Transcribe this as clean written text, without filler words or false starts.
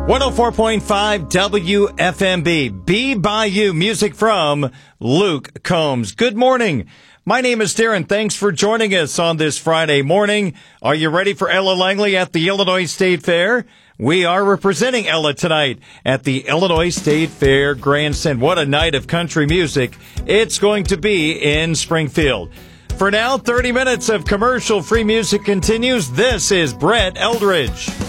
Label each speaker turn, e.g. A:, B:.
A: 104.5 WFMB. Be By You. Music from Luke Combs. Good morning. My name is Darren. Thanks for joining us on this Friday morning. Are you ready for Ella Langley at the Illinois State Fair? We are representing Ella tonight at the Illinois State Fair Grandstand. What a night of country music it's going to be in Springfield. For now, 30 minutes of commercial-free music continues. This is Brett Eldridge.